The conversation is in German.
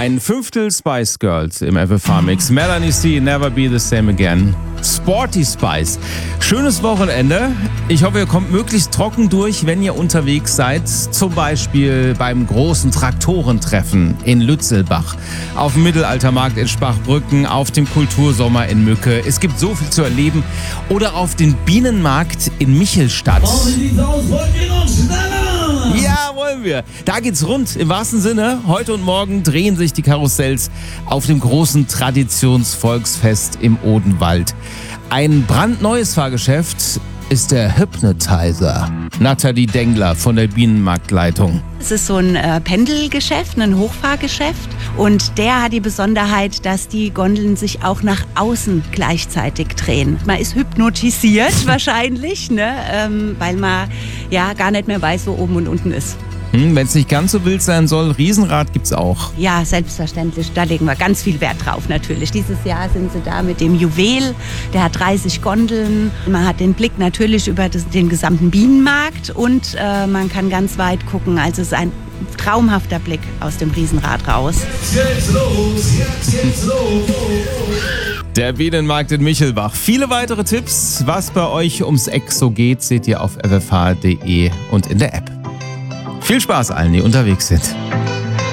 Ein Fünftel Spice Girls im FFH-Mix. Melanie C, Never Be the Same Again. Sporty Spice. Schönes Wochenende. Ich hoffe, ihr kommt möglichst trocken durch, wenn ihr unterwegs seid. Zum Beispiel beim großen Traktorentreffen in Lützelbach, auf dem Mittelaltermarkt in Spachbrücken, auf dem Kultursommer in Mücke. Es gibt so viel zu erleben. Oder auf den Bienenmarkt in Michelstadt. Ja, wollen wir. Da geht's rund, im wahrsten Sinne. Heute und morgen drehen sich die Karussells auf dem großen Traditionsvolksfest im Odenwald. Ein brandneues Fahrgeschäft ist der Hypnotizer. Nathalie Dengler von der Bienenmarktleitung. Es ist so ein Pendelgeschäft, ein Hochfahrgeschäft. Und der hat die Besonderheit, dass die Gondeln sich auch nach außen gleichzeitig drehen. Man ist hypnotisiert wahrscheinlich, weil man ja gar nicht mehr weiß, wo oben und unten ist. Wenn es nicht ganz so wild sein soll, Riesenrad gibt's auch. Ja, selbstverständlich. Da legen wir ganz viel Wert drauf natürlich. Dieses Jahr sind sie da mit dem Juwel. Der hat 30 Gondeln. Man hat den Blick natürlich über den gesamten Bienenmarkt und man kann ganz weit gucken. Also es ist ein traumhafter Blick aus dem Riesenrad raus. Jetzt los. Der Bienenmarkt in Michelbach. Viele weitere Tipps, was bei euch ums Eck so geht, seht ihr auf ffh.de und in der App. Viel Spaß allen, die unterwegs sind.